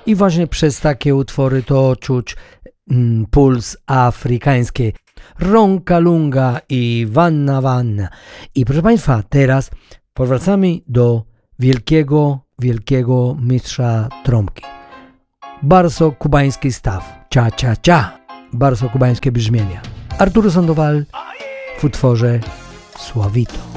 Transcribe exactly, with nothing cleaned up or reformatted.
I właśnie przez takie utwory to czuć mm, puls afrykański. Ronka Lunga i Wanna Wanna. I proszę Państwa, teraz powracamy do wielkiego, wielkiego mistrza trąbki. Bardzo kubański staw. Cia, cia, cia. Bardzo kubańskie brzmienia. Arturo Sandoval w utworze Suavito.